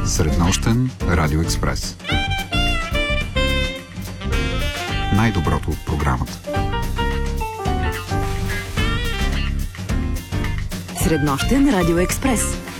Среднощен радиоекспрес. Най-доброто от програмата. Среднощен радиоекспрес.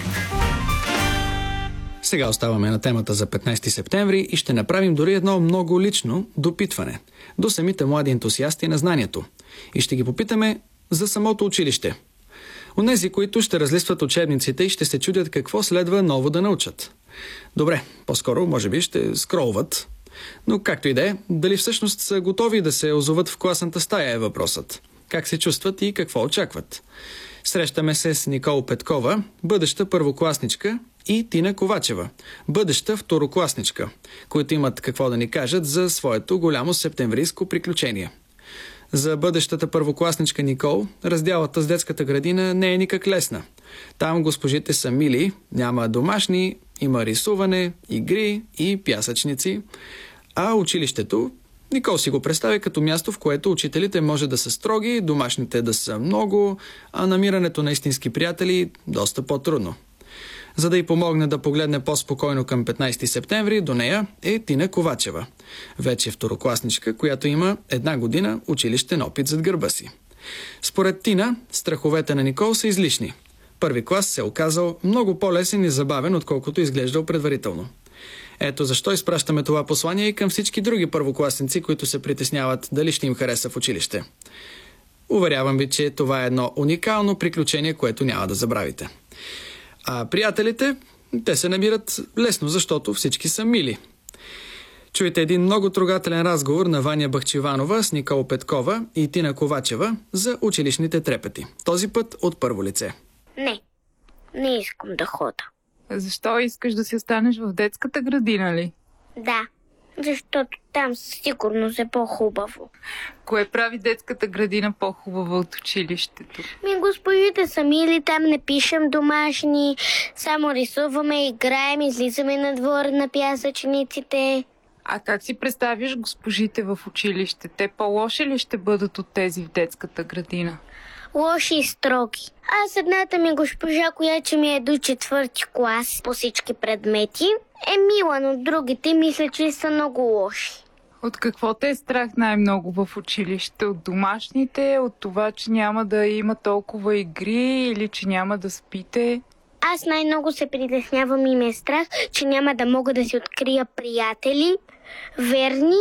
Сега оставаме на темата за 15 септември и ще направим дори едно много лично допитване до самите млади ентусиасти на знанието. И ще ги попитаме за самото училище. Онези, които ще разлистват учебниците и ще се чудят какво следва ново да научат. Добре, по-скоро може би ще скролват. Но както и да е, дали всъщност са готови да се озоват в класната стая е въпросът. Как се чувстват и какво очакват. Срещаме се с Никол Петкова, бъдеща първокласничка, и Тина Ковачева, бъдеща второкласничка, които имат какво да ни кажат за своето голямо септемврийско приключение. За бъдещата първокласничка Никол, разделата с детската градина не е никак лесна. Там госпожите са мили, няма домашни, има рисуване, игри и пясъчници, а училището Никол си го представя като място, в което учителите може да са строги, домашните да са много, а намирането на истински приятели доста по-трудно. За да й помогне да погледне по-спокойно към 15 септември, до нея е Тина Ковачева, вече второкласничка, която има 1 година училищен опит зад гърба си. Според Тина, страховете на Никол са излишни. Първи клас се е оказал много по-лесен и забавен, отколкото изглеждал предварително. Ето защо изпращаме това послание и към всички други първокласници, които се притесняват дали ще им хареса в училище. Уверявам ви, че това е едно уникално приключение, което няма да забравите. А приятелите, те се намират лесно, защото всички са мили. Чуйте един много трогателен разговор на Ваня Бахчиванова с Никол Петкова и Тина Ковачева за училищните трепети. Този път от първо лице. Не искам да хода. Защо искаш да си останеш в детската градина ли? Да, защото там със сигурност е по-хубаво. Кое прави детската градина по-хубава от училището? Госпожите са мили, там не пишем домашни, само рисуваме, играем, излизаме на двор на пясъчниците. А как си представиш госпожите в училище? Те по-лоши ли ще бъдат от тези в детската градина? Лоши и строги. Аз едната ми госпожа, която ми е до 4-ти клас по всички предмети, е мила, но другите мисля, че са много лоши. От какво те е страх най-много в училище? От домашните? От това, че няма да има толкова игри или че няма да спите? Аз най-много се притеснявам и ме е страх, че няма да мога да си открия приятели, верни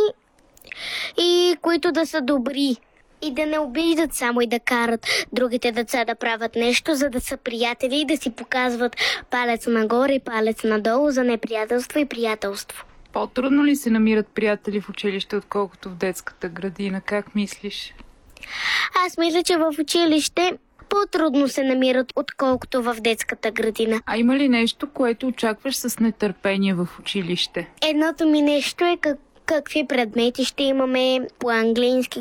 и които да са добри. И да не обиждат само и да карат другите деца да правят нещо, за да са приятели и да си показват палец нагоре и палец надолу за неприятелство и приятелство. По-трудно ли се намират приятели в училище, отколкото в детската градина? Как мислиш? Аз мисля, че в училище по-трудно се намират, отколкото в детската градина. А има ли нещо, което очакваш с нетърпение в училище? Едното ми нещо е какви предмети ще имаме по английски,